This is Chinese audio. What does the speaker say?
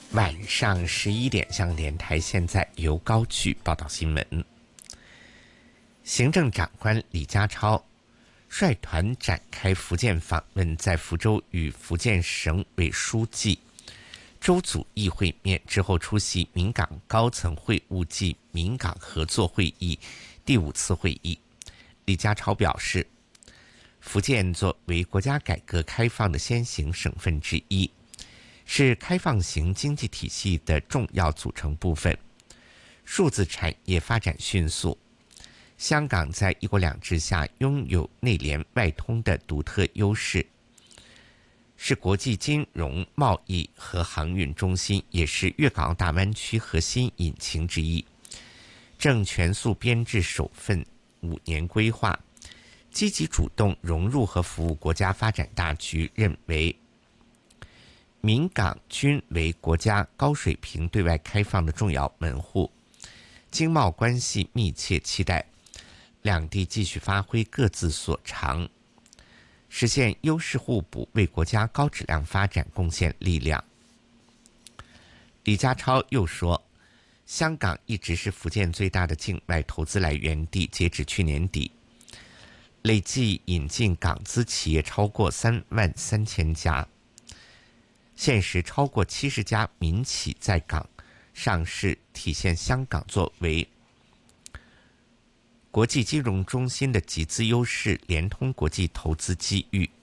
晚上11点，香港电台现在由高炬报道新闻。行政长官李家超率团展开福建访问，在福州与福建省委书记周祖义会面之后，出席闽港高层会晤暨闽港合作会议第5次会议。李家超表示，福建作为国家改革开放的先行省份之一，是开放型经济体系的重要组成部分，数字产业发展迅速。香港在一国两制下拥有内联外通的独特优势，是国际金融、贸易和航运中心，也是粤港澳大湾区核心引擎之一。正全速编制首份5年规划，积极主动融入和服务国家发展大局，认为闽港均为国家高水平对外开放的重要门户，经贸关系密切，期待两地继续发挥各自所长，实现优势互补，为国家高质量发展贡献力量。李家超又说，香港一直是福建最大的境外投资来源地，截止去年底，累计引进港资企业超过33000家，现时超过70家民企在港上市，体现香港作为国际金融中心的集资优势，连通国际投资机遇。